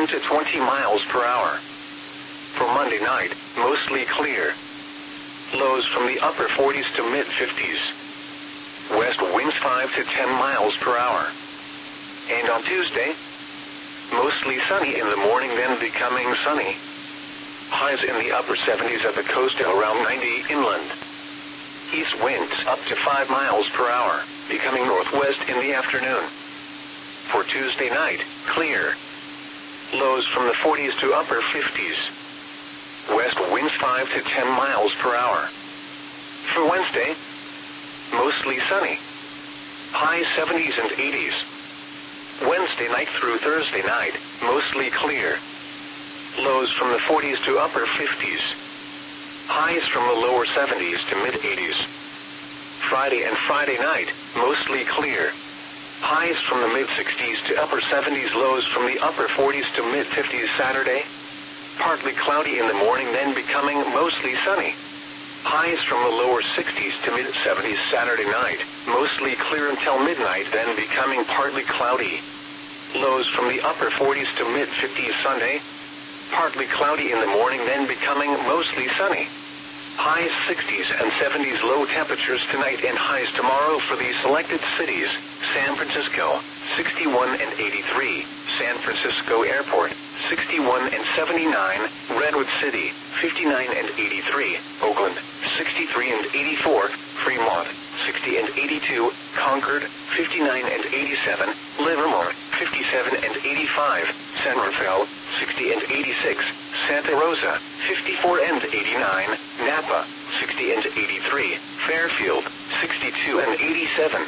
10 to 20 miles per hour. For Monday night, mostly clear. Lows from the upper 40s to mid-50s. West winds 5 to 10 miles per hour. And on Tuesday, mostly sunny in the morning, then becoming sunny. Highs in the upper 70s at the coast and around 90 inland. East winds up to 5 miles per hour, becoming northwest in the afternoon. For Tuesday night, clear. Lows from the 40s to upper 50s. West winds 5 to 10 miles per hour. For Wednesday, mostly sunny. High 70s and 80s. Wednesday night through Thursday night, mostly clear. Lows from the 40s to upper 50s. Highs from the lower 70s to mid-80s. Friday and Friday night, mostly clear. Highs from the mid-60s to upper 70s. Lows from the upper 40s to mid-50s. Saturday, partly cloudy in the morning, then becoming mostly sunny. Highs from the lower 60s to mid-70s. Saturday night, mostly clear until midnight, then becoming partly cloudy. Lows from the upper 40s to mid-50s. Sunday, partly cloudy in the morning, then becoming mostly sunny. Highs 60s and 70s. Low temperatures tonight and highs tomorrow for these selected cities: San Francisco, 61 and 83, San Francisco Airport, 61 and 79, Redwood City, 59 and 83, Oakland, 63 and 84, Fremont, 60 and 82, Concord, 59 and 87, Livermore, 57 and 85, San Rafael, 60 and 86, Santa Rosa, 54 and 89, Napa, 60 and 83, Fairfield, 62 and 87.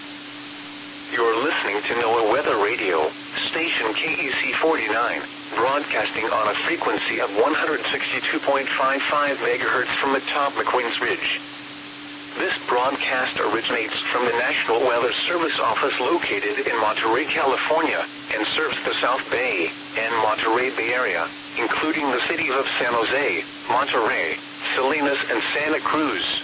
You're listening to NOAA Weather Radio, station KEC 49, broadcasting on a frequency of 162.55 MHz from atop McQueen's Ridge. This broadcast originates from the National Weather Service office located in Monterey, California, and serves the South Bay and Monterey Bay Area, including the cities of San Jose, Monterey, Salinas, and Santa Cruz.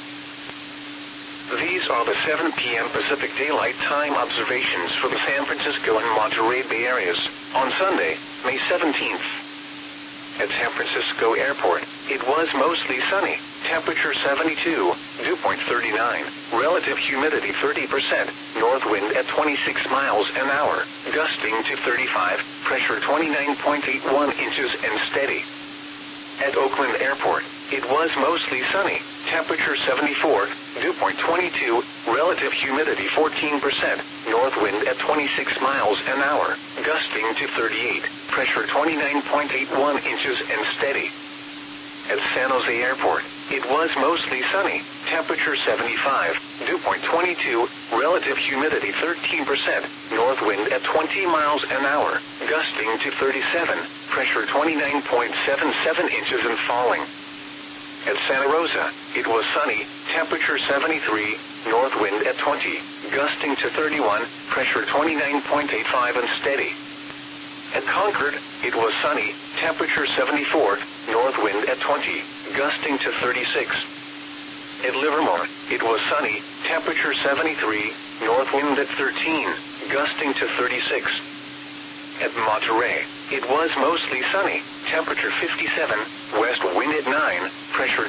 These are the 7 p.m. Pacific Daylight Time observations for the San Francisco and Monterey Bay areas on Sunday, May 17th. At San Francisco Airport, it was mostly sunny, temperature 72, dew point 39, relative humidity 30%, north wind at 26 miles an hour, gusting to 35, pressure 29.81 inches and steady. At Oakland Airport, it was mostly sunny, temperature 74, dew point 22, relative humidity 14%, north wind at 26 miles an hour, gusting to 38, pressure 29.81 inches and steady. At San Jose Airport, it was mostly sunny, temperature 75, dew point 22, relative humidity 13%, north wind at 20 miles an hour, gusting to 37, pressure 29.77 inches and falling. At Santa Rosa, it was sunny, temperature 73, north wind at 20, gusting to 31, pressure 29.85 and steady. At Concord, it was sunny, temperature 74, north wind at 20, gusting to 36. At Livermore, it was sunny, temperature 73, north wind at 13, gusting to 36. At Monterey, it was mostly sunny, temperature 57, west wind at 9, pressure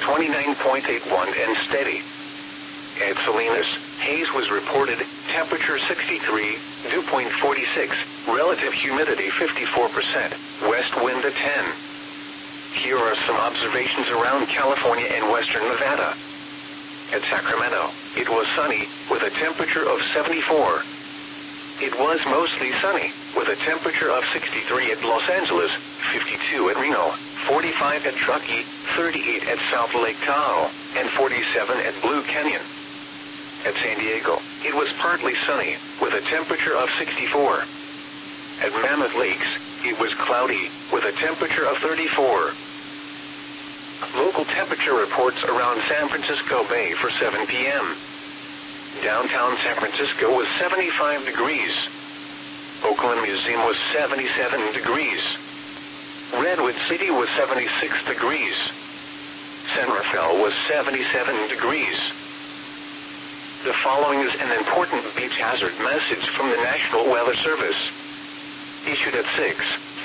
29.81 and steady. At Salinas, haze was reported, temperature 63, dew point 46, relative humidity 54%, west wind at 10. Here are some observations around California and western Nevada. At Sacramento, it was sunny, with a temperature of 74. It was mostly sunny, with a temperature of 63 at Los Angeles, 52 at Reno, 45 at Truckee, 38 at South Lake Tahoe, and 47 at Blue Canyon. At San Diego, it was partly sunny, with a temperature of 64. At Mammoth Lakes, it was cloudy, with a temperature of 34. Local temperature reports around San Francisco Bay for 7 p.m. Downtown San Francisco was 75 degrees. Oakland Museum was 77 degrees. Redwood City was 76 degrees. San Rafael was 77 degrees. The following is an important beach hazard message from the National Weather Service. Issued at 6.